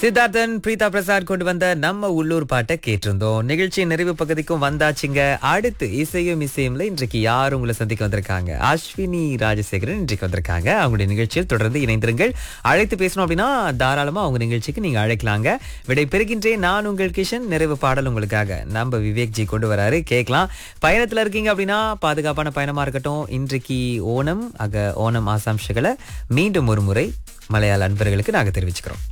சித்தார்த்தன் பிரீதா பிரசாத் கொண்டு வந்த நம்ம உள்ளூர் பாட்டை கேட்டிருந்தோம். நிகழ்ச்சி நிறைவு பகுதிக்கும் வந்தாச்சுங்க. அடுத்து இசையும் இசையும்ல இன்றைக்கு யார் உங்களை சந்திக்க வந்திருக்காங்க? அஸ்வினி ராஜசேகரன் இன்றைக்கு வந்திருக்காங்க. அவங்களுடைய நிகழ்ச்சியில் தொடர்ந்து இணைந்திருங்கள். அழைத்து பேசணும் அப்படின்னா தாராளமா அவங்க நிகழ்ச்சிக்கு நீங்க அழைக்கலாங்க. விடை பெறுகின்றேன் நான் உங்கள் கிஷன். நிறைவு பாடல் உங்களுக்காக நம்ம விவேக் ஜி கொண்டு வராரு, கேட்கலாம். பயணத்துல இருக்கீங்க அப்படின்னா பாதுகாப்பான பயணமா இருக்கட்டும். இன்றைக்கு ஓணம் ஓணம் ஆசாம்சங்களை மீண்டும் ஒரு முறை மலையாள அன்பர்களுக்கு நாங்க தெரிவிச்சுக்கிறோம்.